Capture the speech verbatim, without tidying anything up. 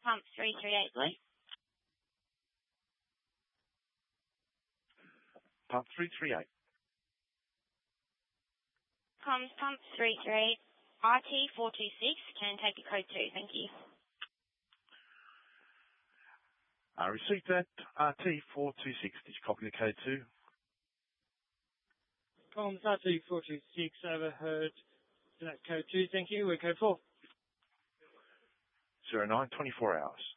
pump three three eight, please. Pump three three eight. Comms pump three three eight, R T four two six, can take a code two, thank you. I received that, R T four two six. Did you copy the code two? Comms R T four two six, overheard that code two, thank you. We're code four. zero nine, twenty-four hours.